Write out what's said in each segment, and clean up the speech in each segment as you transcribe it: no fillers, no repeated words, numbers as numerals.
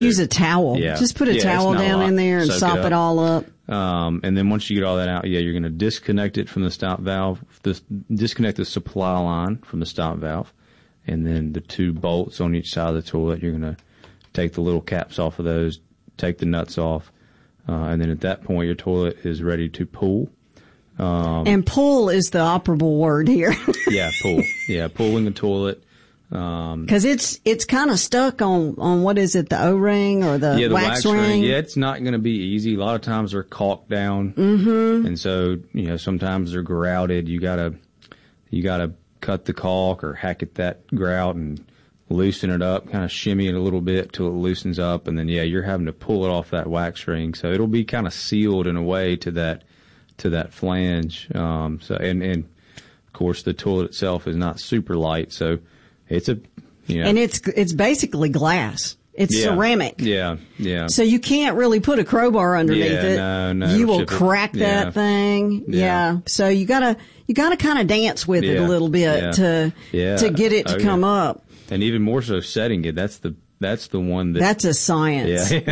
Use a towel. Yeah. Just put a towel down in there and sop it all up. And then once you get all that out, you're going to disconnect it from the stop valve, disconnect the supply line from the stop valve, and then the 2 bolts on each side of the toilet, you're going to take the little caps off of those, take the nuts off, and then at that point your toilet is ready to pull. And pull is the operable word here. Yeah, pull. Yeah, pulling the toilet. Cause it's kind of stuck on what is it, the O-ring or the wax ring? Yeah, it's not going to be easy. A lot of times they're caulked down. Mm-hmm. And so, sometimes they're grouted. You gotta cut the caulk or hack at that grout and loosen it up, kind of shimmy it a little bit till it loosens up. And then, you're having to pull it off that wax ring. So it'll be kind of sealed in a way to that flange. And of course the toilet itself is not super light. So, and it's basically glass. It's ceramic. Yeah, yeah. So you can't really put a crowbar underneath it. No. You will crack that thing. Yeah. So you gotta kind of dance with it a little bit to get it to come up. And even more so setting it. That's the one that's a science. Yeah.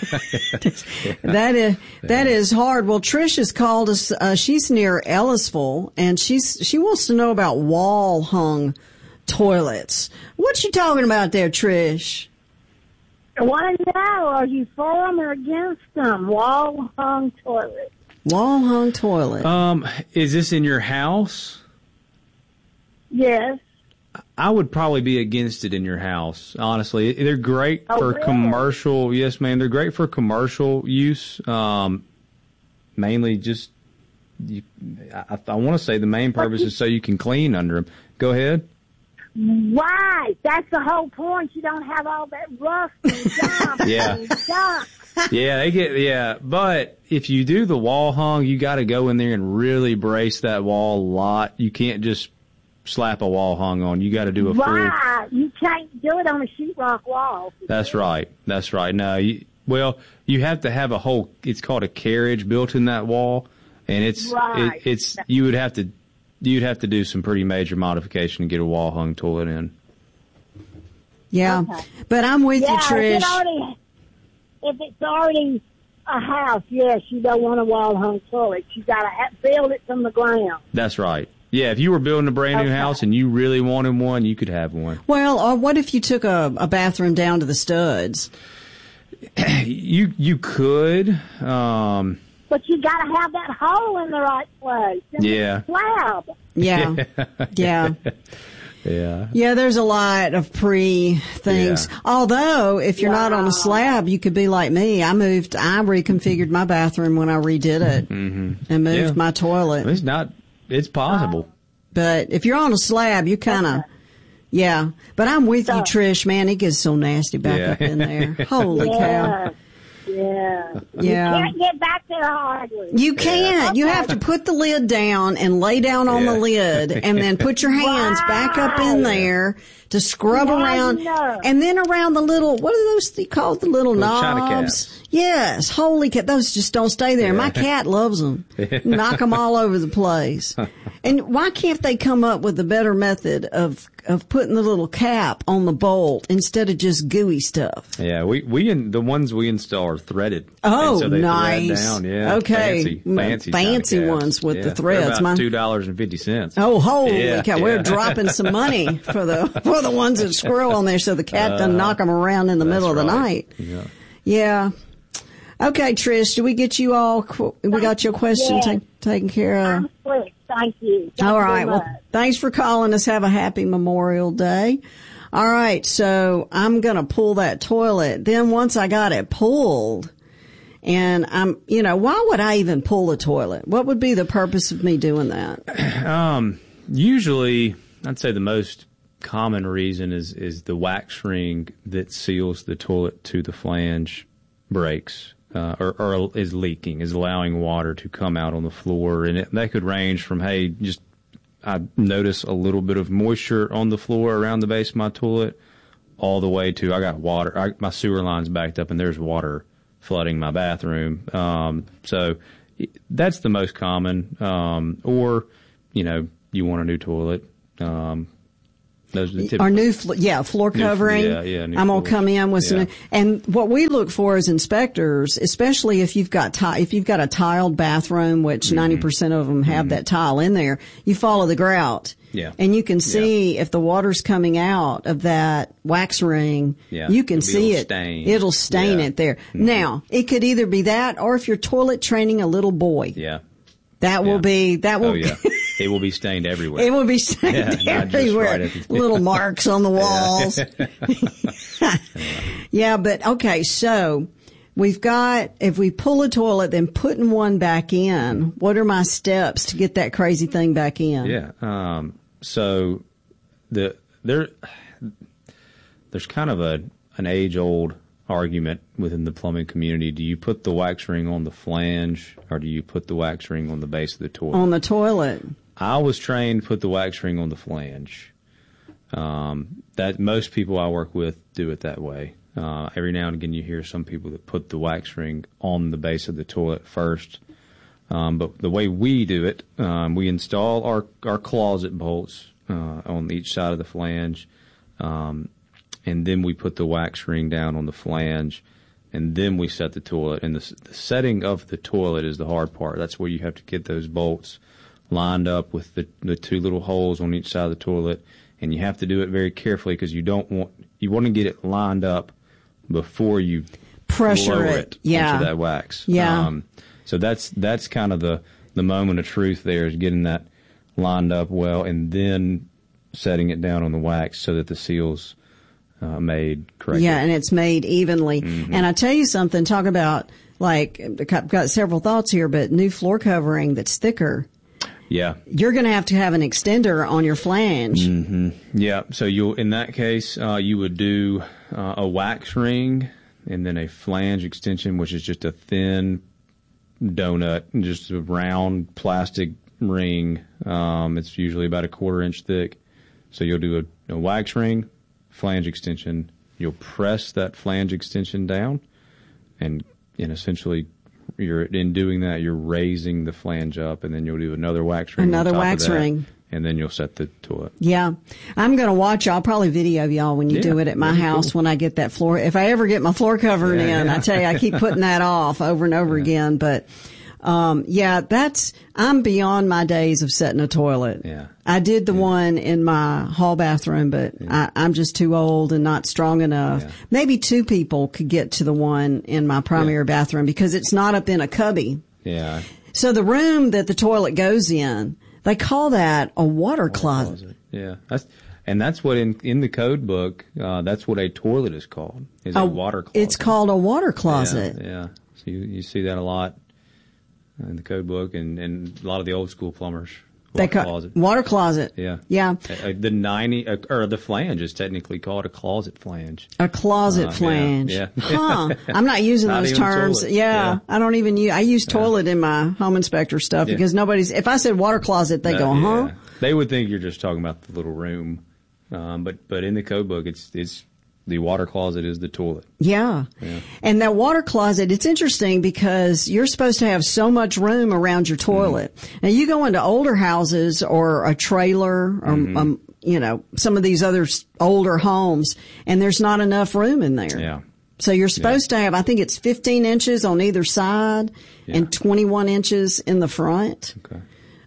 That is hard. Well, Trish has called us. She's near Ellisville, and she wants to know about wall hung toilets. What you talking about there, Trish? I want to know, are you for them or against them? Wall-hung toilets. Wall-hung toilet. Is this in your house? Yes. I would probably be against it in your house, honestly. They're great for really? commercial. Yes, ma'am. They're great for commercial use. Mainly just, I want to say the main purpose is so you can clean under them. Go ahead. Right. That's the whole point. You don't have all that rust and gum and junk. But if you do the wall hung, you got to go in there and really brace that wall a lot. You can't just slap a wall hung on. You got to do a full. Right. You can't do it on a sheetrock wall. That's right. No, you have to have a whole. It's called a carriage built in that wall, and it's you'd have to do some pretty major modification to get a wall hung toilet in. Yeah, okay. But I'm with you, Trish. If it's already a house, yes, you don't want a wall hung toilet. You got to build it from the ground. That's right. Yeah, if you were building a brand new house and you really wanted one, you could have one. Well, or what if you took a bathroom down to the studs? You could. But you got to have that hole in the right place. Yeah. Slab. Yeah. Yeah. Yeah. Yeah, there's a lot of things. Yeah. Although, if you're not on a slab, you could be like me. I reconfigured my bathroom when I redid it and moved my toilet. It's possible. But if you're on a slab, you kind of, But I'm with you, Trish, man. It gets so nasty back up in there. Holy cow. Yeah. You can't get back there hardly. You can't. You have to put the lid down and lay down on the lid and then put your hands back up in there to scrub around. And then around the little, what are those called? The little knobs? China cats. Yes. Holy cat. Those just don't stay there. My cat loves them. Knock them all over the place. And why can't they come up with a better method of putting the little cap on the bolt instead of just gooey stuff? Yeah, the ones we install are threaded. Oh, so they nice. Thread down. Yeah, okay, fancy ones with the threads. About $2.50. Oh, holy cow! We're dropping some money for the ones that screw on there, so the cat doesn't knock them around in the middle of the night. Yeah. Okay, Trish, do we get you all? We got your question taken care of. I'm quick. Thank you. All right. Well, thanks for calling us. Have a happy Memorial Day. All right. So I'm going to pull that toilet. Then once I got it pulled, and why would I even pull the toilet? What would be the purpose of me doing that? Usually, I'd say the most common reason is the wax ring that seals the toilet to the flange breaks. Or is leaking, is allowing water to come out on the floor. And that could range from, I notice a little bit of moisture on the floor around the base of my toilet, all the way to, I got water, my sewer line's backed up and there's water flooding my bathroom. So that's the most common. Or, you want a new toilet. Those are the typical. Our new, floor covering. New I'm gonna floors. come in with some, Yeah. and what we look for as inspectors, especially if you've got a tiled bathroom, which 90% of them have that tile in there, you follow the grout. Yeah. And you can see if the water's coming out of that wax ring, Yeah. you can It'll be a see little it. stain. It'll stain Yeah. it there. Now, it could either be that or if you're toilet training a little boy. Yeah. That will be, Oh, yeah. It will be stained everywhere. it will be stained Yeah, not just everywhere. right at the- Little marks on the walls. Yeah, but okay, so we've got, if we pull a toilet, then putting one back in, what are my steps to get that crazy thing back in? Yeah. So there's kind of an age-old argument within the plumbing community. Do you put the wax ring on the flange or do you put the wax ring on the base of the toilet? On the toilet. I was trained to put the wax ring on the flange. That most people I work with do it that way. Every now and again you hear some people that put the wax ring on the base of the toilet first. But the way we do it, we install our closet bolts on each side of the flange, and then we put the wax ring down on the flange, and then we set the toilet. And the setting of the toilet is the hard part. That's where you have to get those bolts lined up with the two little holes on each side of the toilet, and you have to do it very carefully because you want to get it lined up before you Pressure lower it. into that wax. Yeah. So that's kind of the moment of truth there, is getting that lined up well and then setting it down on the wax so that the seal's made correctly. Yeah, and it's made evenly. Mm-hmm. And I tell you something, talk about, like, I've got several thoughts here, but new floor covering that's thicker. Yeah. You're going to have an extender on your flange. Mm-hmm. Yeah. So in that case, you would do a wax ring and then a flange extension, which is just a thin donut, just a round plastic ring. It's usually about a 1/4 inch thick. So you'll do a wax ring, flange extension. You'll press that flange extension down, and essentially, in doing that, you're raising the flange up, and then you'll do another wax ring. Another on top wax of that, ring. and then you'll set the toilet. Yeah. I'm going to watch. I'll probably video y'all when you do it at my house when I get that floor. If I ever get my floor covering in, I tell you, I keep putting that off over and over again. But, I'm beyond my days of setting a toilet. Yeah. I did the one in my hall bathroom, but I'm just too old and not strong enough. Yeah. Maybe two people could get to the one in my primary bathroom because it's not up in a cubby. Yeah. So the room that the toilet goes in, they call that a water closet. Yeah. That's what in the code book, that's what a toilet is called, is a water closet. It's called a water closet. Yeah. So you see that a lot in the code book and a lot of the old school plumbers. Water closet. Water closet. Yeah. Yeah. The flange is technically called a closet flange. A closet flange. Yeah. Huh. I'm not using Not those even terms. toilet. Yeah. I don't even I use toilet in my home inspector stuff because if I said water closet, they go, huh? Yeah. They would think you're just talking about the little room. But in the code book, it's the water closet is the toilet. Yeah. And that water closet, it's interesting because you're supposed to have so much room around your toilet. Now you go into older houses or a trailer or, some of these other older homes and there's not enough room in there. Yeah. So you're supposed to have, I think it's 15 inches on either side and 21 inches in the front. Okay.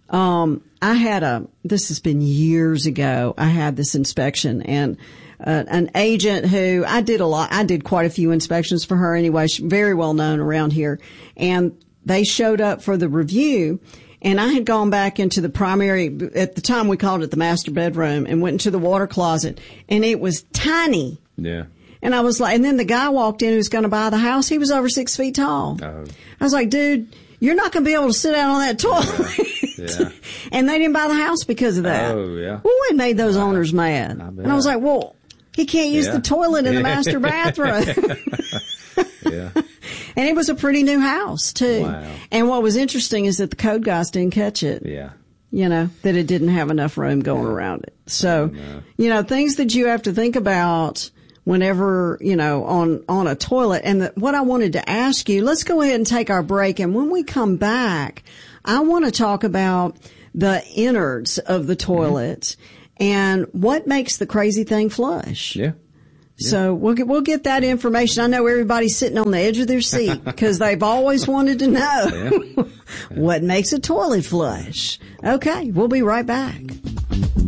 This has been years ago, I had this inspection and an agent who I did quite a few inspections for her anyway. She's very well known around here. And they showed up for the review and I had gone back into the primary, at the time we called it the master bedroom, and went into the water closet and it was tiny. Yeah. And I was like, and then the guy walked in who's going to buy the house. He was over 6 feet tall. Oh. I was like, dude, you're not going to be able to sit out on that toilet. Yeah. And they didn't buy the house because of that. Oh, yeah. Well, it made those owners mad. And I was like, well, he can't use the toilet in the master bathroom. Yeah. And it was a pretty new house, too. Wow. And what was interesting is that the code guys didn't catch it. Yeah. That it didn't have enough room going around it. So, things that you have to think about whenever, on a toilet. And what I wanted to ask you, let's go ahead and take our break. And when we come back, I want to talk about the innards of the toilet and what makes the crazy thing flush. Yeah. So we'll get that information. I know everybody's sitting on the edge of their seat because they've always wanted to know what makes a toilet flush. Okay, we'll be right back.